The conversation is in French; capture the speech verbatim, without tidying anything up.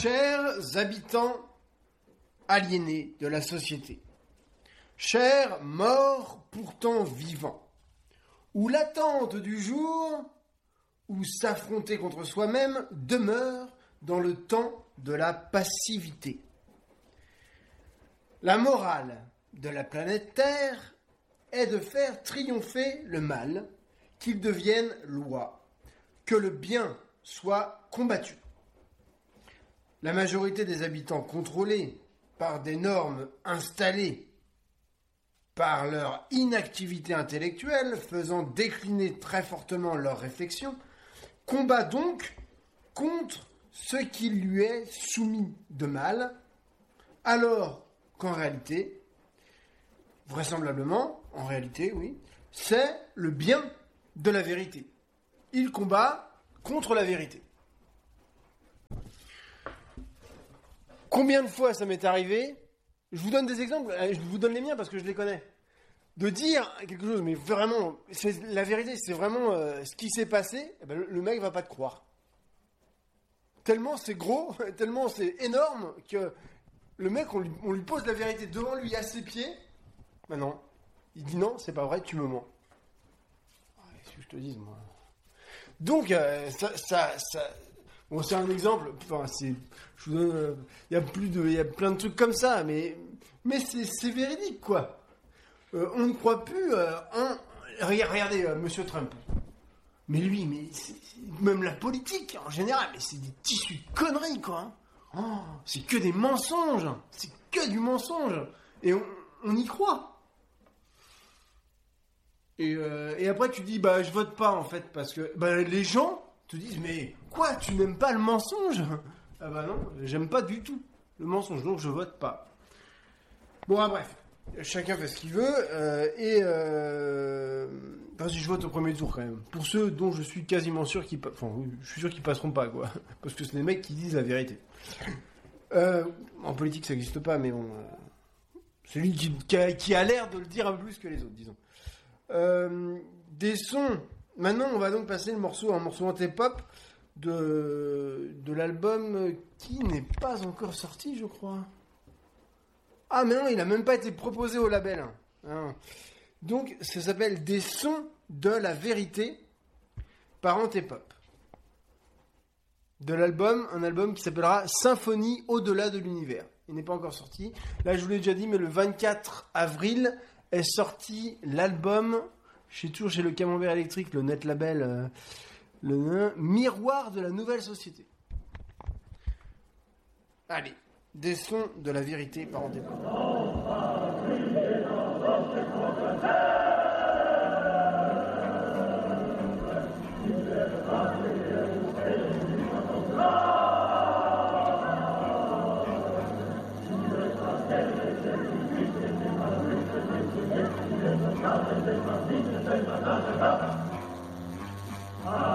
Chers habitants aliénés de la société, chers morts pourtant vivants, où l'attente du jour, où s'affronter contre soi-même demeure dans le temps de la passivité. La morale de la planète Terre est de faire triompher le mal, qu'il devienne loi, que le bien soit combattu. La majorité des habitants contrôlés par des normes installées par leur inactivité intellectuelle faisant décliner très fortement leurs réflexions, combat donc contre ce qui lui est soumis de mal, alors qu'en réalité, vraisemblablement, en réalité, oui, c'est le bien de la vérité. Il combat contre la vérité. Combien de fois ça m'est arrivé, je vous donne des exemples, je vous donne les miens parce que je les connais, de dire quelque chose, mais vraiment, c'est la vérité, c'est vraiment euh, ce qui s'est passé, eh ben, le, le mec va pas te croire. Tellement c'est gros, tellement c'est énorme que le mec, on lui, on lui pose la vérité devant lui à ses pieds, ben non, il dit non, c'est pas vrai, tu me mens. Qu'est-ce que je te dis, moi. Donc, euh, ça... ça, ça Bon, c'est un exemple, enfin, c'est, je vous donne, euh, il y a plus de, il y a plein de trucs comme ça, mais, mais c'est, c'est véridique, quoi. Euh, on ne croit plus, euh, en, regardez, euh, Monsieur Trump. Mais lui, mais, c'est, même la politique, en général, mais c'est des tissus de conneries, quoi. Oh, c'est que des mensonges, c'est que du mensonge. Et on, on y croit. Et, euh, et après, tu dis, bah, je vote pas, en fait, parce que, bah, les gens te disent, mais quoi, tu n'aimes pas le mensonge? Ah bah non, j'aime pas du tout le mensonge, donc je vote pas. Bon, ah, bref, chacun fait ce qu'il veut, euh, et euh... enfin, si je vote au premier tour quand même, pour ceux dont je suis quasiment sûr qu'ils, pa... enfin, je suis sûr qu'ils passeront pas, quoi, parce que c'est des mecs qui disent la vérité. Euh, en politique, ça n'existe pas, mais bon, euh... celui qui, qui, a, qui a l'air de le dire un peu plus que les autres, disons. Euh, des sons. Maintenant, on va donc passer le morceau, un morceau anti-pop de, de l'album qui n'est pas encore sorti, je crois. Ah, mais non, il n'a même pas été proposé au label. Hein. Donc, ça s'appelle Des sons de la vérité par Antipop. De l'album, un album qui s'appellera Symphonie au-delà de l'univers. Il n'est pas encore sorti. Là, je vous l'ai déjà dit, mais le vingt-quatre avril est sorti l'album... Chez toujours chez le Camembert électrique, le net label, euh, le Miroir de la nouvelle société. Allez, des sons de la vérité par Antipop. Ah